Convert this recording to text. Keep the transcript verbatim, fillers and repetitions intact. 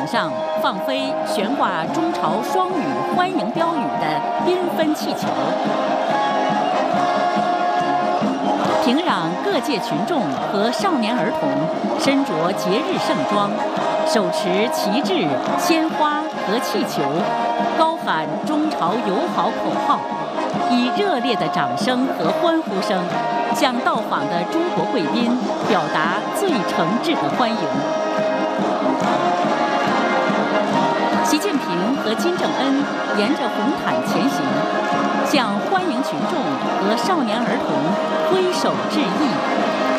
场上放飞悬挂中朝双语欢迎标语的缤纷气球。平壤各界群众和少年儿童身着节日盛装，手持旗帜、鲜花和气球，高喊中朝友好口号，以热烈的掌声和欢呼声向到访的中国贵宾表达最诚挚的欢迎。习近平和金正恩沿着红毯前行，向欢迎群众和少年儿童挥手致意，